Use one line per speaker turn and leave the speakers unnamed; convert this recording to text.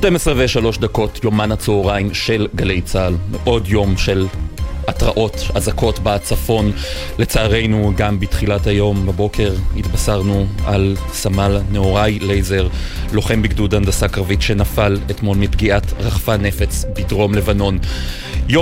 12:03, יומן הצהריים של גלי צהל. עוד יום של התראות, אזעקות בצפון. לצערנו גם בתחילת היום בבוקר התבשרנו על סמל נאורי לייזר, לוחם בגדוד הנדסה קרבית שנפל אתמול מפגיעת רחפן נפץ בדרום לבנון.